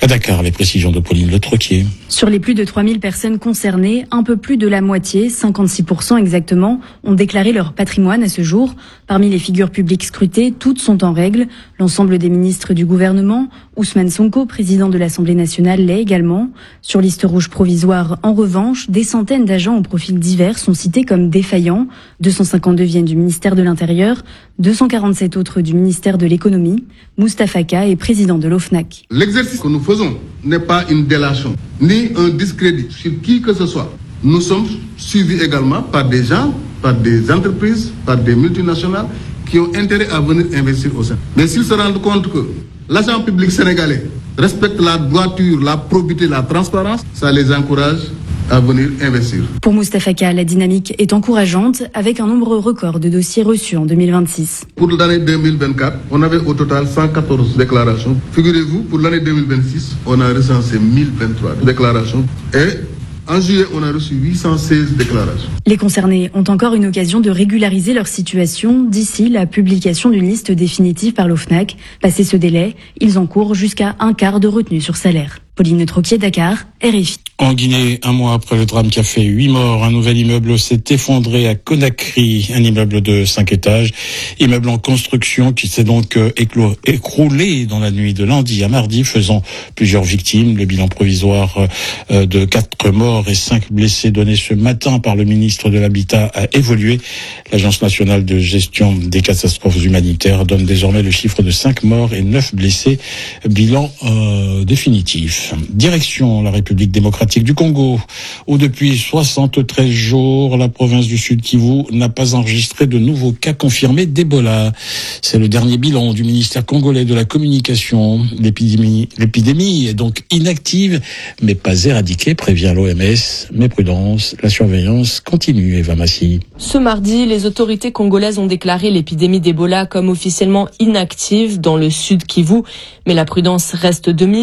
À Dakar, les précisions de Pauline Le Troquier. Sur les plus de 3000 personnes concernées, un peu plus de la moitié, 56% exactement, ont déclaré leur patrimoine à ce jour. Parmi les figures publiques scrutées, toutes sont en règle. L'ensemble des ministres du gouvernement, Ousmane Sonko, président de l'Assemblée nationale, l'est également. Sur liste rouge provisoire, en revanche, des centaines d'agents aux profils divers sont cités comme défaillants. 252 viennent du ministère de l'Intérieur, 247 autres du ministère de l'Économie. Moustapha Ka est président de l'OFNAC. L'exercice que nous faisons n'est pas une délation, ni un discrédit sur qui que ce soit. Nous sommes suivis également par des gens, par des entreprises, par des multinationales qui ont intérêt à venir investir au sein. Mais s'ils se rendent compte que l'agent public sénégalais respecte la droiture, la probité, la transparence, ça les encourage à venir investir. Pour Moustapha Ka, la dynamique est encourageante avec un nombre record de dossiers reçus en 2026. Pour l'année 2024, on avait au total 114 déclarations. Figurez-vous, pour l'année 2026, on a recensé 1023 déclarations et en juillet, on a reçu 816 déclarations. Les concernés ont encore une occasion de régulariser leur situation d'ici la publication d'une liste définitive par l'OFNAC. Passé ce délai, ils encourent jusqu'à un quart de retenue sur salaire. Pauline Le Troquier, Dakar, RFI. En Guinée, un mois après le drame qui a fait 8 morts, un nouvel immeuble s'est effondré à Conakry, un immeuble de 5 étages, immeuble en construction qui s'est donc écroulé dans la nuit de lundi à mardi, faisant plusieurs victimes. Le bilan provisoire de 4 morts et 5 blessés donné ce matin par le ministre de l'Habitat a évolué. L'Agence nationale de gestion des catastrophes humanitaires donne désormais le chiffre de 5 morts et 9 blessés, bilan définitif. Direction la République démocratique du Congo, où depuis 73 jours, la province du Sud Kivu n'a pas enregistré de nouveaux cas confirmés d'Ebola. C'est le dernier bilan du ministère congolais de la communication. L'épidémie est donc inactive, mais pas éradiquée, prévient l'OMS. Mais prudence, la surveillance continue, Eva Massi. Ce mardi, les autorités congolaises ont déclaré l'épidémie d'Ebola comme officiellement inactive dans le Sud Kivu, mais la prudence reste de mise.